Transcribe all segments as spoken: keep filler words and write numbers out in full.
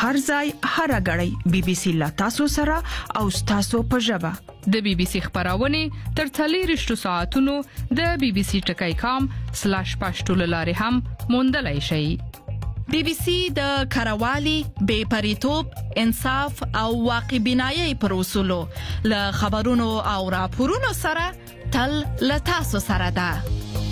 هر ځای هر غړی بي بي سي لا تاسو سره او تاسو په ژبه د بي بي سي خبرونه تر څلور ساعتونو د بي بي سي ټکی کام سلاش پښتو لاره هم موندلای شئ. بي بي سي د کاروالي، بے پریتوب، انصاف او واقع بینایی پر اصولو له خبرونو او راپورونو سره تل له تاسو سره ده.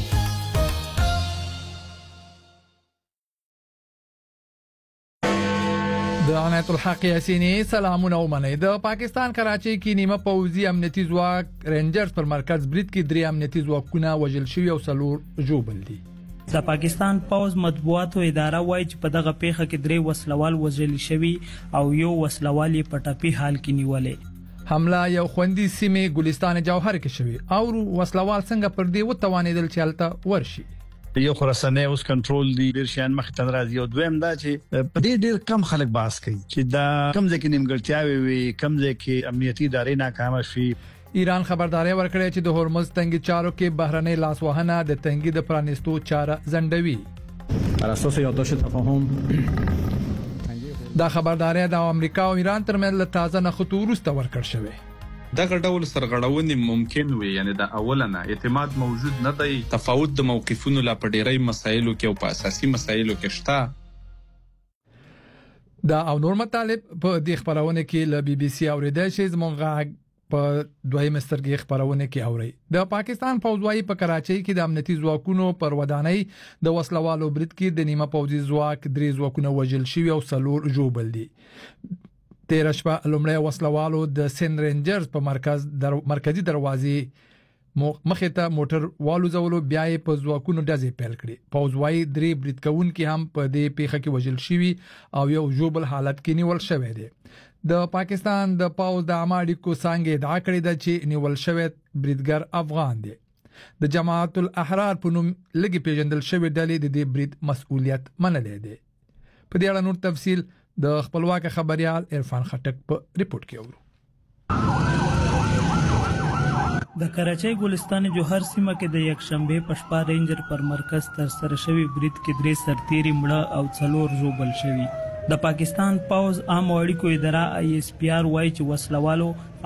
د عنایت الحق یاسینی سلامونه ومنئ. د پاکستان کراچۍ کې نیمه پوځي امنیتي ځواک رینجرز پر مرکز برید کې درې امنیتي ځواکونه وژل شوي او څلور ژوبل دي. د پاکستان پوز مطبوعاتو اداره وایي چې په دغه پیښه کې درې وسلوال وژل شوي او یو وسلوال یې په ټپي حال کې نیولې. حمله یو خوندي سیمه ګلستان جوهر کې شوی او وسلوال څنګه پر دې وتوانیدل چې هلته ورشي. یو خراسانه اوس کنټرول دی ډیر شان مخ ته راځي او دویم دا چې په دې ډیر کم خلک باس کوي چې دا کم ځکه نیمګړتیاوي وي کم ځکه امنیتي ادارې ناکام شي. ایران خبرداري ورکړې چې د هرمز تنګي چارو کې بهرنۍ لاسوهنه د تنګي د پرانستو چاره زندوي. بر اساس یادداشت تفاهم دا خبرداري د امریکا او ایران ترمنځ تازه نخټو وروسته ورکړ شوې. دغه ډول سرغړونې ممکن وي، یعنی د اولنه اعتماد موجود نه دی، تفاوت د موقفونو لا په ډیری مسایلو کې او په اساسي مسایلو کې شته. دا او نور مطالب په دې خبرونه کې ل بي بي سي اوریدل شي زمونږ په دویم سترګې خبرونه کې اوري. د پاکستان فوجوي په کراچۍ کې د امنیتي ځواکونو پر ودانۍ د وسلوالو برید کې د نیمه پوځي ځواک درې ځواکونه وژل شوي او څلور ژوبل دي. تیر شپه لومړی وسلوالو د سن رینجرز په مرکز در مرکزی دروازې مخه ته موټر والو زولو بیا په ځواکونو ډزې پیل کړې. پوځوي درې برید کوونکي هم په دې پیښه کې وژل شوي او یو ژوبل حالت کې نیول شوی دی. د پاکستان د پاوز د عامه کو څنګه ادعا کړې ده چې نیول شوی بریدګر افغان دی. د جماعت الاحرار په نوم لګي پیژندل شوی ډلې د دې برید مسؤلیت منلې ده. په دې اړه نور تفصیل د خپلواک خبريال عرفان خټک په ریپورت کې اورو. د کراچۍ ګلستان جوهر سیمه کې د یک شنبه په شپه رینجر پر مرکز تر سره شوی برید کې درې سرتيري مړه او څلور ژوبل شوي. د پاکستان پوز عام اړیکو اداره آی اس پی آر وايي چې وسلوالو